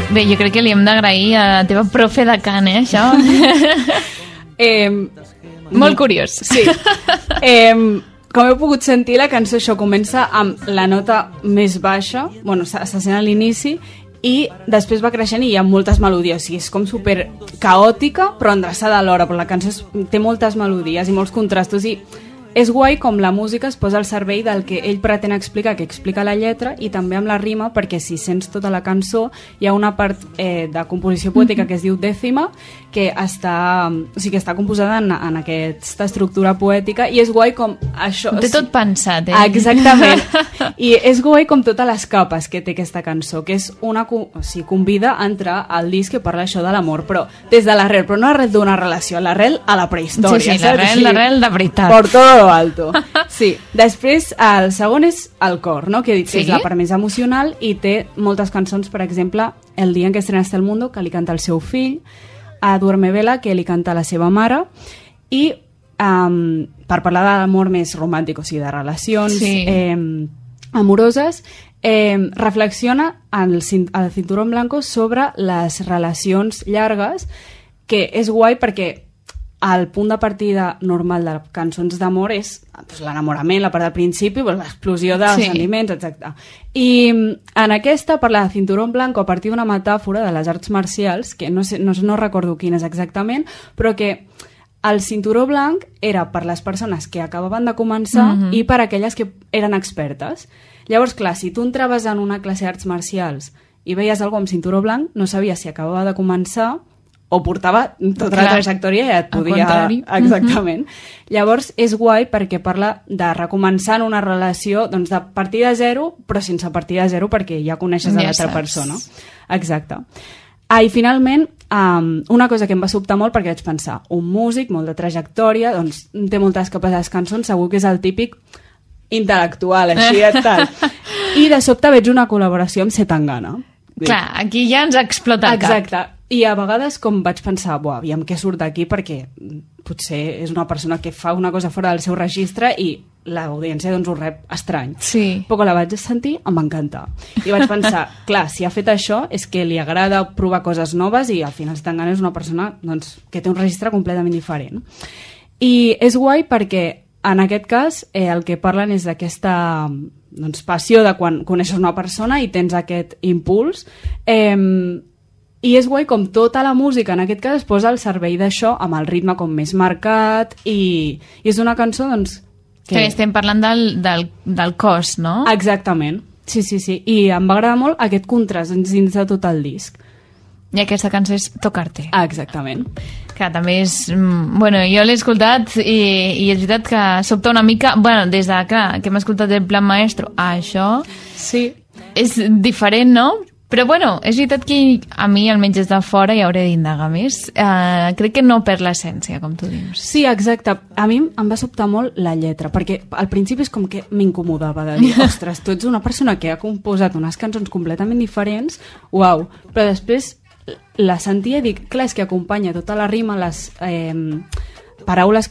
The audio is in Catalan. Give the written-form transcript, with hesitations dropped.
Bé, jo crec que li hem d'agrair a la teva profe de cant, això. Molt curiós. Sí. Com heu pogut sentir, la cançó això comença amb la nota més baixa, bueno, se sent a l'inici, i després va creixent i hi ha moltes melodies, o sigui, és com super caòtica però endreçada alhora, però la cançó té moltes melodies i molts contrastos i és guai com la música es posa al servei del que ell pretén explicar, que explica la lletra, i també amb la rima, perquè si sents tota la cançó hi ha una part de composició poètica que es diu dècima, que està, o sigui, que està composada en aquesta estructura poètica, i és guai com això... Ho té tot pensat, Exactament. I és guai com totes les capes que té aquesta cançó, que és una... O sigui, convida a entrar al disc que parla això de l'amor, però des de l'arrel, però no arrel d'una relació, l'arrel a la prehistòria. Sí, l'arrel de veritat. Por todo lo alto. Sí. Després, el segon és el cor, no? Que he dit que és la part més emocional i té moltes cançons, per exemple, El dia en què estrenaste el mundo, que li canta el seu fill, a Duerme Vela, que li canta la seva mare, i per parlar de l'amor més romàntic, o sigui, de relacions amoroses, reflexiona al Cinturón Blanco sobre les relacions llargues, que és guai perquè el punt de partida normal de cançons d'amor és l'enamorament, la part del principi, l'explosió dels sentiments, etc. I en aquesta parla de Cinturón Blanco a partir d'una metàfora de les arts marcials, que no recordo quina és exactament, però que el cinturó blanc era per les persones que acabaven de començar i per aquelles que eren expertes. Llavors, clar, si tu entraves en una classe d'arts marcials i veies algú amb cinturó blanc, no sabies si acabava de començar o portava tota la trajectòria i et podia... Exactament. Llavors, és guai perquè parla de recomençar en una relació doncs, de partir de zero, però sense partir de zero perquè ja coneixes a l'altra persona. Exacte. I finalment, una cosa que em va sobtar molt perquè vaig pensar, un músic, molt de trajectòria, doncs té moltes capes de les cançons, segur que és el típic intel·lectual, així i tal. I de sobte veig una col·laboració amb Zetangana. Clar, aquí ja ens explota el cap. Exacte. I a vegades com vaig pensar, aviam què surt d'aquí, perquè potser és una persona que fa una cosa fora del seu registre i l'audiència doncs ho rep estrany. Sí. Però quan la vaig sentir em va encantar. I vaig pensar, clar, si ha fet això és que li agrada provar coses noves i al final Zetangana és una persona doncs, que té un registre completament diferent. I és guai perquè en aquest cas el que parlen és d'aquesta doncs, passió de quan coneixes una persona i tens aquest impuls, i és guai com tota la música en aquest cas es posa al servei d'això amb el ritme com més marcat i és una cançó doncs que estem parlant del cos, no? Exactament, sí, i em va agradar molt aquest contrast dins de tot el disc. I aquesta cançó és Tocarte. Exactament. Que també és... Bueno, jo l'he escoltat i és veritat que sobta una mica... Bueno, des de que hem escoltat el Plan Maestro a això... Sí. És diferent, no? Però bueno, és veritat que a mi, almenys des de fora, hi hauré d'indagar més. Crec que no perd l'essència, com tu dius. Sí, exacte. A mi em va sobtar molt la lletra, perquè al principi és com que m'incomodava de dir, ostres, tu ets una persona que ha composat unes cançons completament diferents, uau, però després la sentia i dic, clar, és que acompanya tota la rima, les paraules